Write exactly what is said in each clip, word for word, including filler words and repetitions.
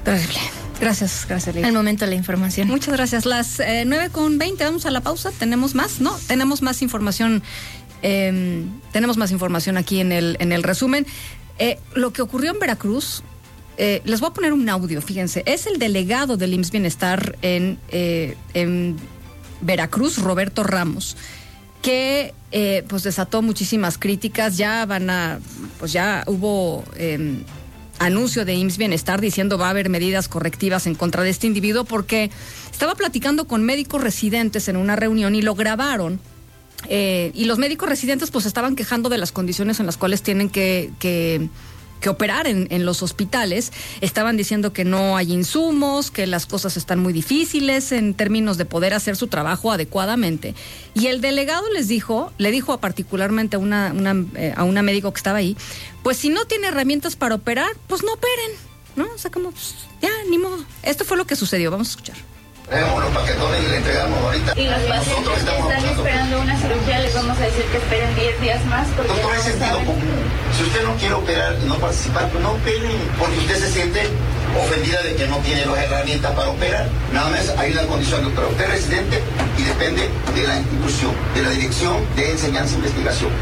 Terrible. Gracias, gracias, Lili. Al momento de la información. Muchas gracias. Las eh, nueve con veinte, vamos a la pausa. ¿Tenemos más? No, tenemos más información. Eh, tenemos más información aquí en el, en el resumen. Eh, lo que ocurrió en Veracruz, eh, les voy a poner un audio, fíjense. Es el delegado del I M S S Bienestar en, eh, en Veracruz, Roberto Ramos, que eh, pues desató muchísimas críticas. Ya van a, pues ya hubo eh, anuncio de I M S S Bienestar diciendo va a haber medidas correctivas en contra de este individuo, porque estaba platicando con médicos residentes en una reunión y lo grabaron. Eh, y los médicos residentes pues estaban quejando de las condiciones en las cuales tienen que, que, que operar en, en los hospitales. Estaban diciendo que no hay insumos, que las cosas están muy difíciles en términos de poder hacer su trabajo adecuadamente. Y el delegado les dijo, le dijo a particularmente a una, una, eh, a una médico que estaba ahí, pues si no tiene herramientas para operar, pues no operen, ¿no? O sea, como, pues, ya, ni modo. Esto fue lo que sucedió, vamos a escuchar. Tenemos los paquetones y le entregamos ahorita. Y los pacientes que están esperando una cirugía, les vamos a decir que esperen diez días más. Porque Doctor, es sentido común. Si usted no quiere operar y no participar, pues no opere, porque usted se siente ofendida de que no tiene las herramientas para operar. Nada más hay una condición, doctor. Usted es residente y depende de la institución, de la dirección de enseñanza e investigación.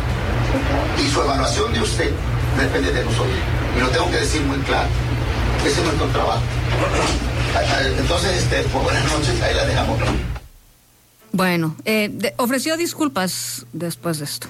Y su evaluación de usted depende de nosotros. Y lo tengo que decir muy claro. Ese es nuestro trabajo. Entonces, este, pues, buenas noches, ahí la dejamos. Bueno, eh, de, ofreció disculpas después de esto.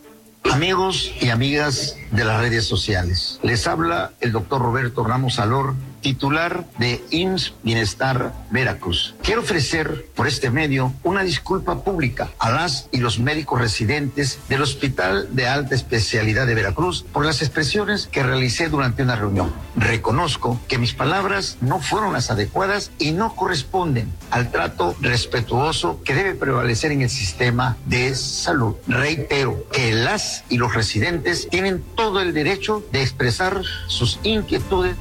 Amigos y amigas de las redes sociales, les habla el doctor Roberto Ramos Alor, titular de I M S S Bienestar Veracruz. Quiero ofrecer por este medio una disculpa pública a las y los médicos residentes del Hospital de Alta Especialidad de Veracruz por las expresiones que realicé durante una reunión. Reconozco que mis palabras no fueron las adecuadas y no corresponden al trato respetuoso que debe prevalecer en el sistema de salud. Reitero que las y los residentes tienen todo el derecho de expresar sus inquietudes.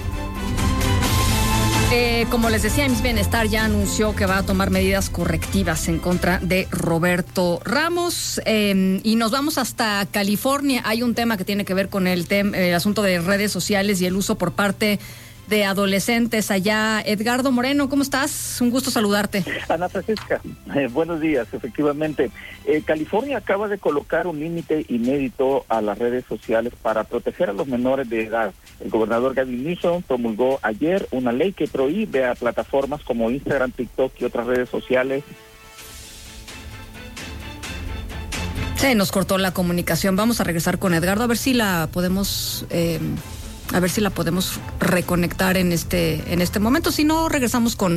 Eh, como les decía, I M S S Bienestar ya anunció que va a tomar medidas correctivas en contra de Roberto Ramos. Eh, y nos vamos hasta California. Hay un tema que tiene que ver con el, tem- el asunto de redes sociales y el uso por parte de adolescentes allá. Edgardo Moreno, ¿cómo estás? Un gusto saludarte. Ana Francisca, eh, buenos días. Efectivamente, eh, California acaba de colocar un límite inédito a las redes sociales para proteger a los menores de edad. El gobernador Gavin Newsom promulgó ayer una ley que prohíbe a plataformas como Instagram, TikTok y otras redes sociales. Se nos cortó la comunicación. Vamos a regresar con Edgardo a ver si la podemos... Eh... A ver si la podemos reconectar en este en este momento. Si no, regresamos con...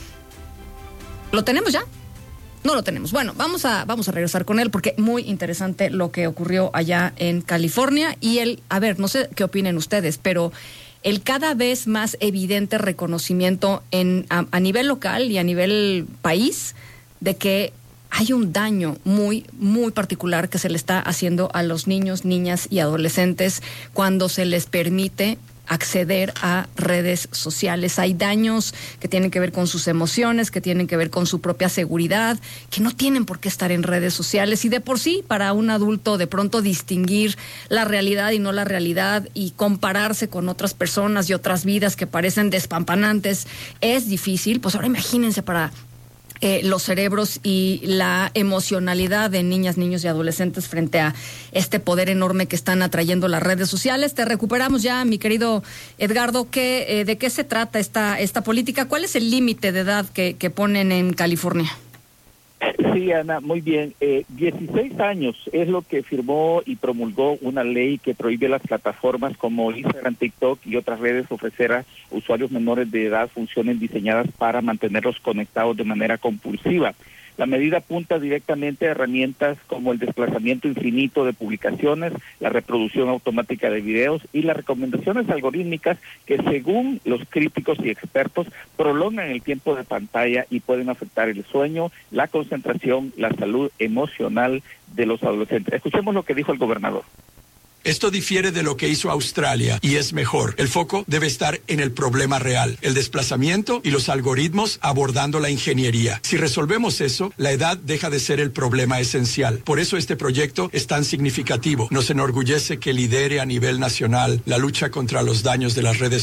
¿Lo tenemos ya? No lo tenemos. Bueno, vamos a vamos a regresar con él porque muy interesante lo que ocurrió allá en California. Y el, a ver, no sé qué opinen ustedes, pero el cada vez más evidente reconocimiento en a, a nivel local y a nivel país de que hay un daño muy, muy particular que se le está haciendo a los niños, niñas y adolescentes cuando se les permite acceder a redes sociales. Hay daños que tienen que ver con sus emociones, que tienen que ver con su propia seguridad, que no tienen por qué estar en redes sociales. Y de por sí, para un adulto, de pronto distinguir la realidad y no la realidad y compararse con otras personas y otras vidas que parecen despampanantes es difícil. Pues ahora imagínense para... Eh, los cerebros y la emocionalidad de niñas, niños y adolescentes frente a este poder enorme que están atrayendo las redes sociales. Te recuperamos ya, mi querido Edgardo. ¿Qué, eh, ¿De qué se trata esta esta política? ¿Cuál es el límite de edad que, que ponen en California? Sí, Ana, muy bien. Eh, dieciséis años es lo que firmó y promulgó una ley que prohíbe a las plataformas como Instagram, TikTok y otras redes ofrecer a usuarios menores de edad funciones diseñadas para mantenerlos conectados de manera compulsiva. La medida apunta directamente a herramientas como el desplazamiento infinito de publicaciones, la reproducción automática de videos y las recomendaciones algorítmicas que, según los críticos y expertos, prolongan el tiempo de pantalla y pueden afectar el sueño, la concentración, la salud emocional de los adolescentes. Escuchemos lo que dijo el gobernador. Esto difiere de lo que hizo Australia y es mejor. El foco debe estar en el problema real, el desplazamiento y los algoritmos abordando la ingeniería. Si resolvemos eso, la edad deja de ser el problema esencial. Por eso este proyecto es tan significativo. Nos enorgullece que lidere a nivel nacional la lucha contra los daños de las redes